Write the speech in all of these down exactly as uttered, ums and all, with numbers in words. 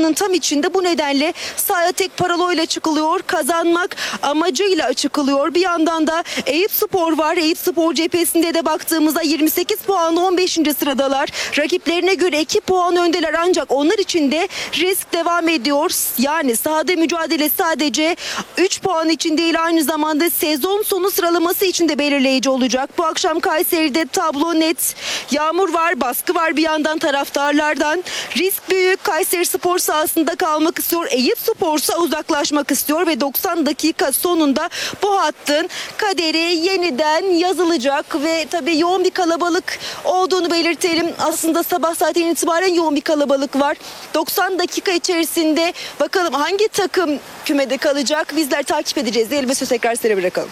sahasının tam içinde. Bu nedenle sahaya tek paraloyla çıkılıyor. Kazanmak amacıyla çıkılıyor. Bir yandan da Eyüpspor var. Eyüpspor cephesinde de baktığımızda yirmi sekiz puanla on beşinci sıradalar. Rakiplerine göre iki puan öndeler, ancak onlar için de risk devam ediyor. Yani sahada mücadele sadece üç puan için değil, aynı zamanda sezon sonu sıralaması için de belirleyici olacak. Bu akşam Kayseri'de tablo net. Yağmur var, baskı var bir yandan taraftarlardan. Risk büyük. Kayserispor sahasında kalmak istiyor. Eyüpspor ise uzaklaşmak istiyor ve doksan dakika sonunda bu hattın kaderi yeniden yazılacak ve tabii yoğun bir kalabalık olduğunu belirtelim. Aslında sabah saatinden itibaren yoğun bir kalabalık var. doksan dakika içerisinde bakalım hangi takım kümede kalacak? Bizler takip edeceğiz. Diyelim ve söz tekrar size bırakalım.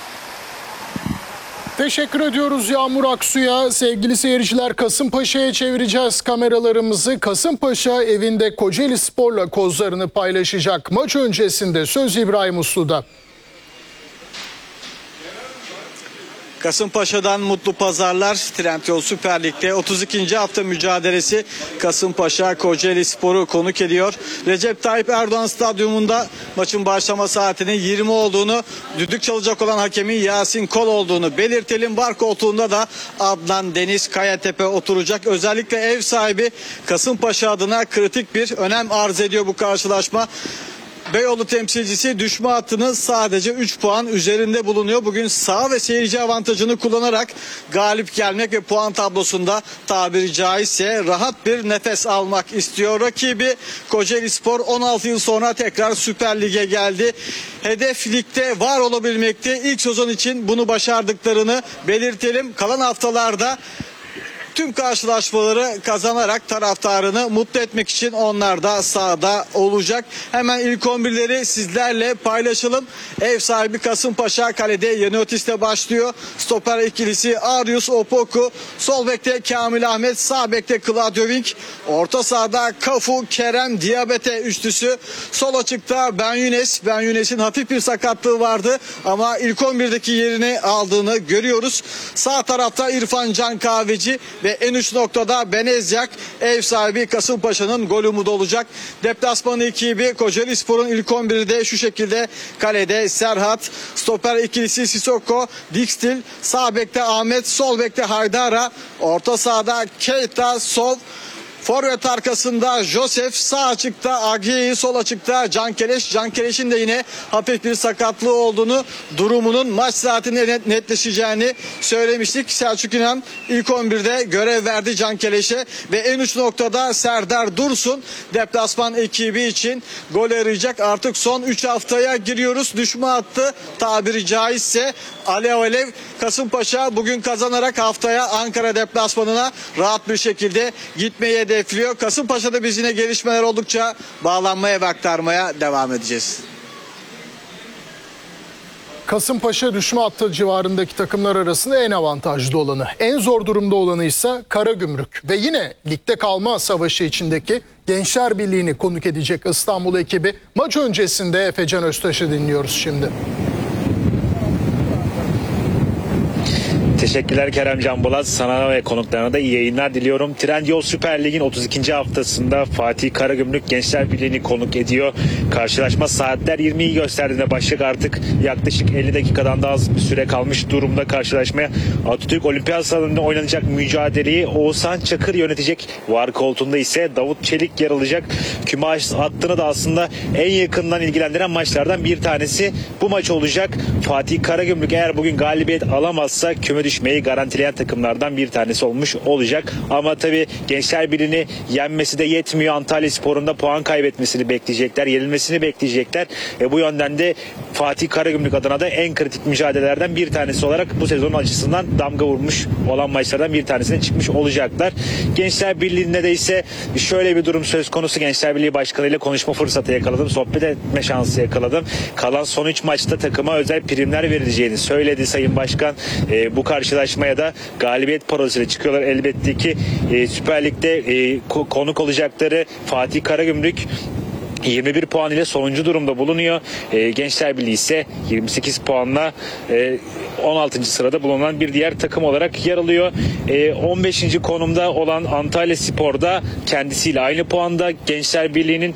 Teşekkür ediyoruz Yağmur Aksu'ya. Sevgili seyirciler, Kasımpaşa'ya çevireceğiz kameralarımızı. Kasımpaşa evinde Kocaelispor'la kozlarını paylaşacak. Maç öncesinde söz İbrahim Uslu'da. Kasımpaşa'dan mutlu pazarlar. Trendyol Süper Lig'de otuz ikinci hafta mücadelesi Kasımpaşa Kocaelispor'u konuk ediyor. Recep Tayyip Erdoğan Stadyumunda maçın başlama saatinin yirmi olduğunu, düdük çalacak olan hakemin Yasin Kol olduğunu belirtelim. Bar koltuğunda da Adnan Deniz Kayatepe oturacak. Özellikle ev sahibi Kasımpaşa adına kritik bir önem arz ediyor bu karşılaşma. Beyoğlu temsilcisi düşme hattının sadece üç puan üzerinde bulunuyor. Bugün saha ve seyirci avantajını kullanarak galip gelmek ve puan tablosunda tabiri caizse rahat bir nefes almak istiyor. Rakibi Kocaelispor on altı yıl sonra tekrar Süper Lig'e geldi. Hedef ligde var olabilmekte. İlk sezon için bunu başardıklarını belirtelim. Kalan haftalarda tüm karşılaşmaları kazanarak taraftarını mutlu etmek için onlar da sahada olacak. Hemen ilk on birleri sizlerle paylaşalım. Ev sahibi Kasımpaşa kalede Yaniotis'te başlıyor. Stoper ikilisi Arius Opoku. Sol bekte Kamil Ahmet. Sağ bekte Claudio Wink. Orta sahada Kafu, Kerem, Diabete üçlüsü. Sol açıkta Ben Younes. Ben Younes'in hafif bir sakatlığı vardı ama ilk on birdeki yerini aldığını görüyoruz. Sağ tarafta İrfan Can Kahveci ve en uç noktada Benezyak. Ev sahibi Kasımpaşa'nın gol umudu olacak. Deplasman ekibi Kocaelispor'un ilk on biri de şu şekilde: kalede Serhat, stoper ikilisi Sissoko, Dixtil, sağ bekte Ahmet, sol bekte Haydara, orta sahada Keita, Sov, forvet arkasında Josef, sağ açıkta Agiyi, sol açıkta Can Keleş. Can Keleş'in de yine hafif bir sakatlığı olduğunu, durumunun maç saatinde net, netleşeceğini söylemiştik. Selçuk İnan ilk on birde görev verdi Can Keleş'e ve en uç noktada Serdar Dursun deplasman ekibi için gol arayacak. Artık son üç haftaya giriyoruz. Düşme hattı tabiri caizse alev alev. Kasımpaşa bugün kazanarak haftaya Ankara deplasmanına rahat bir şekilde gitmeyi hedefliyor. Kasımpaşa'da biz yine gelişmeler oldukça bağlanmaya ve aktarmaya devam edeceğiz. Kasımpaşa düşme hattı civarındaki takımlar arasında en avantajlı olanı. En zor durumda olanı ise Karagümrük. Ve yine ligde kalma savaşı içindeki Gençler Birliği'ni konuk edecek İstanbul ekibi. Maç öncesinde Efecan Öztaş'ı dinliyoruz şimdi. Teşekkürler Kerem Can Bolat. Sana ve konuklarına da iyi yayınlar diliyorum. Trendyol Süper Lig'in otuz ikinci haftasında Fatih Karagümrük Gençler Birliği'ni konuk ediyor. Karşılaşma saatler yirmiyi gösterdiğinde başlayacak. Artık yaklaşık elli dakikadan daha az bir süre kalmış durumda karşılaşmaya. Atatürk Olimpiyat Salonunda oynanacak mücadeleyi Oğuzhan Çakır yönetecek. Var koltuğunda ise Davut Çelik yer alacak. Küme hattını da aslında en yakından ilgilendiren maçlardan bir tanesi bu maç olacak. Fatih Karagümrük eğer bugün galibiyet alamazsa küme düşmeyi garantileyen takımlardan bir tanesi olmuş olacak. Ama tabii Gençler Birliği'ni yenmesi de yetmiyor. Antalyaspor'un da puan kaybetmesini bekleyecekler. Yenilmesini bekleyecekler. E bu yönden de Fatih Karagümrük adına da en kritik mücadelelerden bir tanesi olarak bu sezonun açısından damga vurmuş olan maçlardan bir tanesine çıkmış olacaklar. Gençler Birliği'nde de ise şöyle bir durum söz konusu. Gençler Birliği Başkanı ile konuşma fırsatı yakaladım. Sohbet etme şansı yakaladım. Kalan son üç maçta takıma özel primler verileceğini söyledi Sayın Başkan. E, bu karşılaşmaya da galibiyet parolesiyle çıkıyorlar. Elbette ki e, Süper Lig'de e, konuk olacakları Fatih Karagümrük yirmi bir puan ile sonuncu durumda bulunuyor. E, Gençler Birliği ise yirmi sekiz puanla e, on altıncı sırada bulunan bir diğer takım olarak yer alıyor. E, on beşinci konumda olan Antalyaspor da kendisiyle aynı puanda. Gençler Birliği'nin